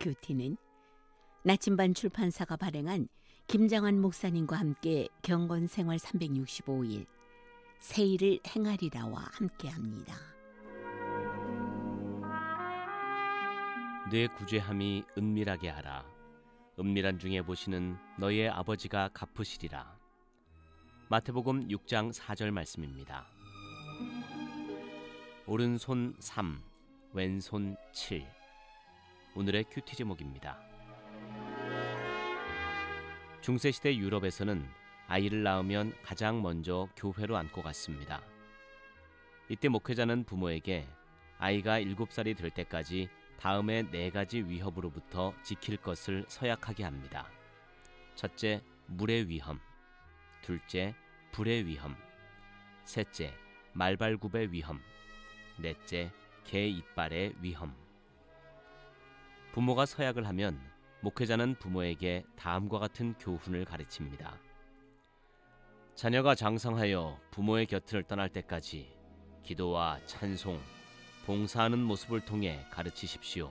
큐티는 나침반 출판사가 발행한 김장환 목사님과 함께 경건생활 365일 세일을 행하리라와 함께합니다. 내 구제함이 은밀하게 하라. 은밀한 중에 보시는 너의 아버지가 갚으시리라. 마태복음 6장 4절 말씀입니다. 오른손 3, 왼손 7. 오늘의 큐티 제목입니다. 중세시대 유럽에서는 아이를 낳으면 가장 먼저 교회로 안고 갔습니다. 이때 목회자는 부모에게 아이가 7살이 될 때까지 다음의 4가지 위협으로부터 지킬 것을 서약하게 합니다. 첫째, 물의 위험. 둘째, 불의 위험. 셋째, 말발굽의 위험. 넷째, 개 이빨의 위험. 부모가 서약을 하면 목회자는 부모에게 다음과 같은 교훈을 가르칩니다. 자녀가 장성하여 부모의 곁을 떠날 때까지 기도와 찬송, 봉사하는 모습을 통해 가르치십시오.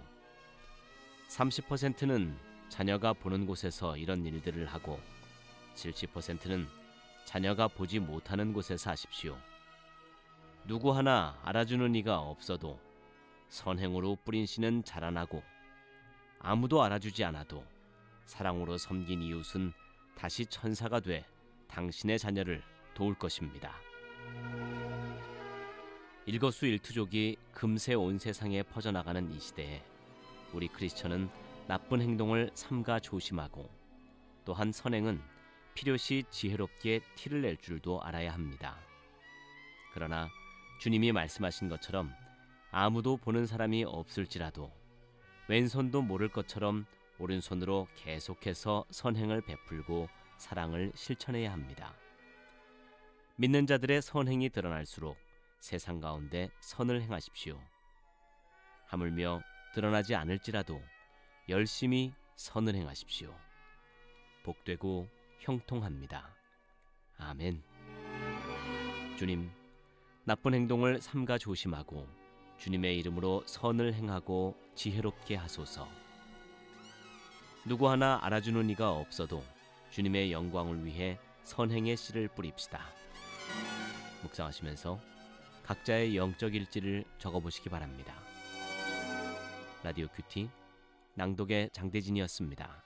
30%는 자녀가 보는 곳에서 이런 일들을 하고 70%는 자녀가 보지 못하는 곳에서 하십시오. 누구 하나 알아주는 이가 없어도 선행으로 뿌린 씨는 자라나고 아무도 알아주지 않아도 사랑으로 섬긴 이웃은 다시 천사가 돼 당신의 자녀를 도울 것입니다. 일거수일투족이 금세 온 세상에 퍼져나가는 이 시대에 우리 크리스천은 나쁜 행동을 삼가 조심하고 또한 선행은 필요시 지혜롭게 티를 낼 줄도 알아야 합니다. 그러나 주님이 말씀하신 것처럼 아무도 보는 사람이 없을지라도 왼손도 모를 것처럼 오른손으로 계속해서 선행을 베풀고 사랑을 실천해야 합니다. 믿는 자들의 선행이 드러날수록 세상 가운데 선을 행하십시오. 하물며 드러나지 않을지라도 열심히 선을 행하십시오. 복되고 형통합니다. 아멘. 주님, 나쁜 행동을 삼가 조심하고 주님의 이름으로 선을 행하고 지혜롭게 하소서. 누구 하나 알아주는 이가 없어도 주님의 영광을 위해 선행의 씨를 뿌립시다. 묵상하시면서 각자의 영적 일지를 적어보시기 바랍니다. 라디오 큐티 낭독의 장대진이었습니다.